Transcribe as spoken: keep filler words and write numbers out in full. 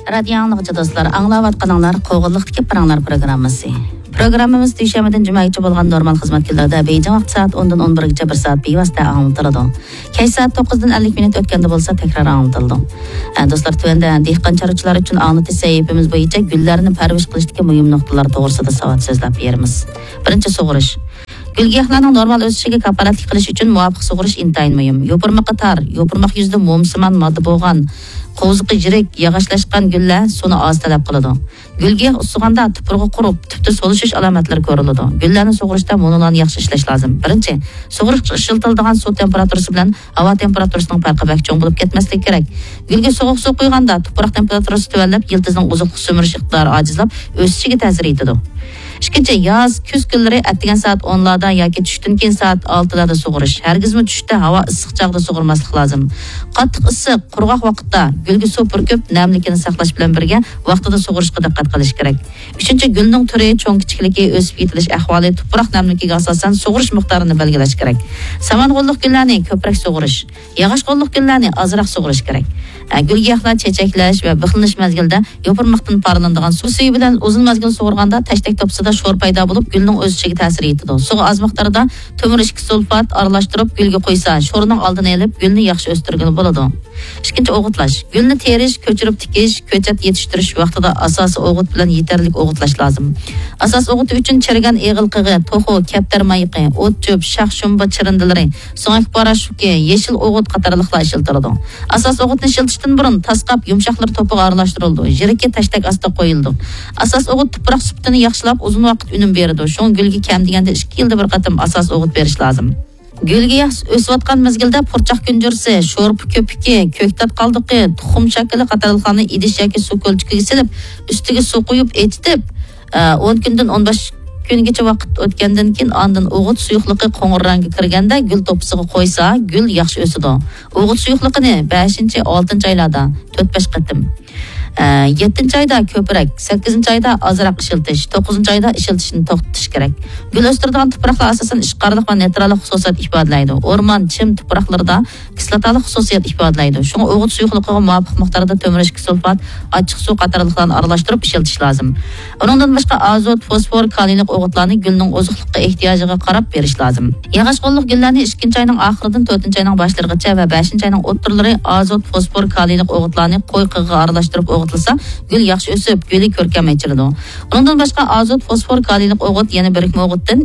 Radyo anlıqçı dostlar, anlavatqanlar qoğulluqdaki paranglar programmasi. Programmamiz düşəmədən cüməyicə bolğan normal xizmətçilərdə Beijing vaxt saat ondan on birgacha bir saat bevosita anlatıldı. Kech saat to'qqizdan ellik minut o'tganda bo'lsa tekrar anlatıldı. Dostlar, tövəndə dehqon chorvachilar uchun anlatish sahifamiz bo'yicha gullarni parvarish qilishdagi muhim nuqtalar to'g'risida savat so'zlab beramiz. Birinchi sug'urish. Gulgiyohlarning normal o'sishiga kafolatlik qilish uchun muvofiq sug'urish intayin muhim. Yo'pirmoqqa tar, yo'pirmoq yuzida mo'msimon modda bo'lgan, qo'ziqi yirik, yog'achlashgan gullar suvni oz talab qiladi. Gulgiyoh usig'anda tuprog'i qurib, tubda so'lishish alomatlari ko'riladi. Gullarni sug'urishda monolarni yaxshi ishlash lozim. Birinchi, sug'urish ishlatiladigan suv temperaturasi bilan havo temperaturasining farqi bak cho'ng bo'lib ketmasligi kerak. Gulga sovuq suv quyganda tuproq temperaturasi tuvanlab, yiltizning uzuqlik so'mirish iqtidori ojizlab, o'sishiga ta'sir etadi. İkinci, yaz, kuz kunlari atgan soat o'nlarda yoki tushdan keyin soat oltilarda sug'urish. Hargizmi tushda havo issiq chog'da sug'urmaslik lozim. Qattiq issiq, qurg'oq vaqtda gulga suv purkib, namlikini saqlash bilan birga vaqtida sug'urishga diqqat qilish kerak. Uchinchi, gulning turi, cho'ng kichikligi, o'sib yetilish ahvoli, tuproq namligiga asosan sug'urish miqdorini belgilash kerak. Samang'ulliq gullarni ko'proq sug'urish, yog'ochqonliq gullarni ozroq sug'urish kerak. Gulgiyohlar chechaklash va bixlanish mazgilida yo'pirmoqdan parlanadigan suv suvi bilan uzun mazgil sug'urganda tashtak topsida sho'r paydo bo'lib, gulning o'sishiga ta'sir etadi. Suv oz miqdorda temir ikki sulfat aralashtirib gulga qo'ysa, sho'rning oldini olib, gulni yaxshi o'stirgan bo'ladi. Ikkinchi, o'g'itlash. Gulni terish, ko'chirib tikish, ko'chat yetishtirish vaqtida asosiy o'g'it bilan yetarli o'g'itlash lozim. Asos o'g'iti uchun chirigan eg'il qig'i, to'xu, kaptar mayiqi, o't cho'p, shax-shumba chirindilari, so'ngak parashuki, yeshil o'g'it qatorliqlar ishlatiladi. Asos o'g'itni ishlatishdan burun tasqab, yumshoqlar to'piga aralashtirildi. Jirikka tashtak asta qo'yildi. Asos o'g'it tuproq sutini yaxshilab uzun vaqt unum beradi. Shun gulga kam deganda ikki yilda bir qatim asos o'g'it berish lozim. Gulga o'sayotgan mezgilda purchoq kunjursi, sho'rpi ko'piki, ko'ktat qaldiqi, tuxum shakli qatorliqlarni idish yoki suv ko'lchikiga silib, ustiga suv quyib etitib, o'n kundan o'n besh kungacha vaqt o'tgandan keyin ondan o'g'it suyuqligi qo'ng'ir rangga kirganda gul to'pisiga qo'ysa, gul yaxshi o'sadi. O'g'it suyuqligini beshinchi oltinchi oylarda to'rt besh qatim, yettinchi oyda ko'proq, sakkizinchi oyda ozroq ishiltish, to'qqizinchi oyda ishiltishni to'xtatish kerak. Gul o'stiradigan tuproqlar asosan ishqorliq va neytrallik xususiyat ifodalaydi. O'rmon, chim tuproqlarida kislotalik xususiyat ifodalaydi. Shunga o'g'it suyuqligiga muvofiq miqdorda temir ikki sulfat, ochiq suv qatorliqlarni aralashtirib ishiltish lozim. Undan boshqa azot, fosfor, kaliylik o'g'itlarni gulning oziqlikqa ehtiyojiga qarab berish lozim. Yog'ochqonliq gullarni ikkinchi oyning oxiridan to'rtinchi oyning boshlarigacha va beshinchi oyning o'ttirlari azot, fosfor, kaliylik o'g'itlarni qo'y qig'iga aralashtirib o'g'itlasa, gul yaxshi o'sib, guli ko'rkam echiradi. Undan boshqa azot, fosfor, kaliylik o'g'it yana birikma o'g'itdan